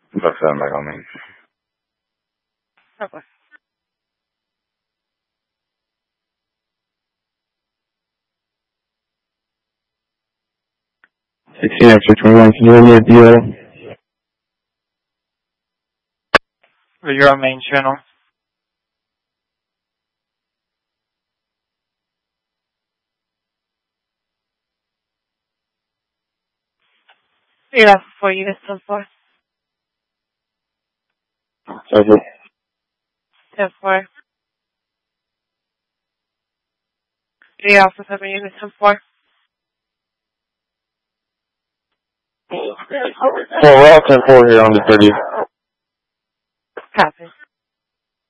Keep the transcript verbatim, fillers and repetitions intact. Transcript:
About seven back on me. Okay. sixteen after twenty-one, can you hear me at the, uh, You're on main channel. You're off for units ten four. over. ten four. You're off for seven units ten four. Well, we're all ten four here on the thirty. Copy.